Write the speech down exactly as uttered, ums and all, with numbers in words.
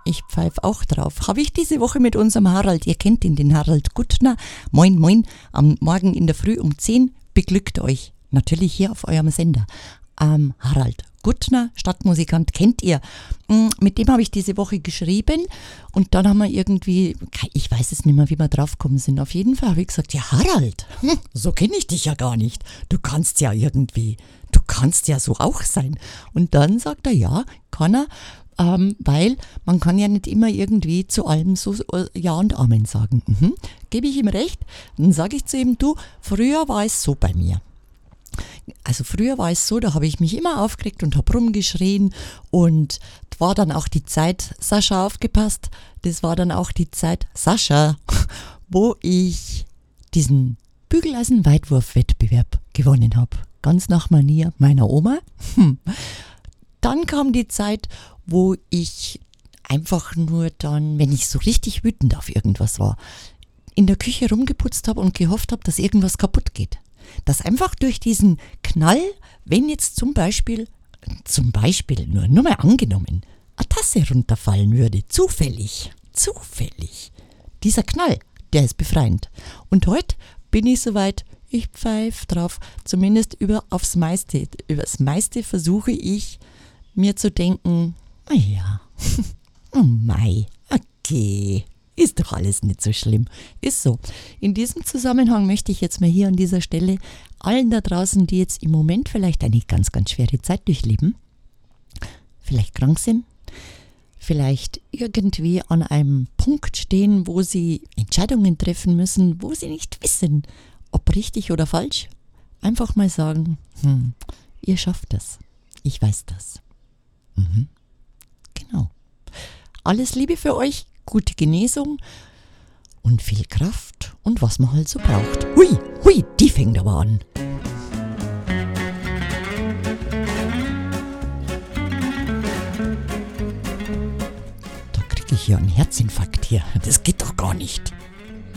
Ich pfeife auch drauf. Habe ich diese Woche mit unserem Harald, ihr kennt ihn, den Harald Guttner, moin moin, am Morgen in der Früh um zehn, beglückt euch. Natürlich hier auf eurem Sender. Ähm, Harald Guttner, Stadtmusikant, kennt ihr. Mit dem habe ich diese Woche geschrieben und dann haben wir irgendwie, ich weiß es nicht mehr, wie wir draufgekommen sind. Auf jeden Fall habe ich gesagt, ja Harald, hm, so kenne ich dich ja gar nicht. Du kannst ja irgendwie, du kannst ja so auch sein. Und dann sagt er, ja, kann er, ähm, weil man kann ja nicht immer irgendwie zu allem so Ja und Amen sagen. Mhm. Gebe ich ihm recht, dann sage ich zu ihm, du, früher war es so bei mir. Also früher war es so, da habe ich mich immer aufgeregt und habe rumgeschrien und war dann auch die Zeit, Sascha aufgepasst, das war dann auch die Zeit, Sascha, wo ich diesen Bügeleisen-Weitwurf-Wettbewerb gewonnen habe. Ganz nach Manier meiner Oma. Hm. Dann kam die Zeit, wo ich einfach nur dann, wenn ich so richtig wütend auf irgendwas war, in der Küche rumgeputzt habe und gehofft habe, dass irgendwas kaputt geht. Dass einfach durch diesen Knall, wenn jetzt zum Beispiel, zum Beispiel nur, nur mal angenommen, eine Tasse runterfallen würde, zufällig, zufällig, dieser Knall, der ist befreiend. Und heute bin ich soweit, ich pfeife drauf, zumindest über aufs meiste, über das meiste versuche ich mir zu denken, naja, oh mei, okay. Ist doch alles nicht so schlimm. Ist so. In diesem Zusammenhang möchte ich jetzt mal hier an dieser Stelle allen da draußen, die jetzt im Moment vielleicht eine ganz, ganz schwere Zeit durchleben, vielleicht krank sind, vielleicht irgendwie an einem Punkt stehen, wo sie Entscheidungen treffen müssen, wo sie nicht wissen, ob richtig oder falsch, einfach mal sagen, hm, ihr schafft das. Ich weiß das. Mhm. Genau. Alles Liebe für euch. Gute Genesung und viel Kraft und was man halt so braucht. Hui, hui, die fängt aber an. Da kriege ich ja einen Herzinfarkt hier. Das geht doch gar nicht.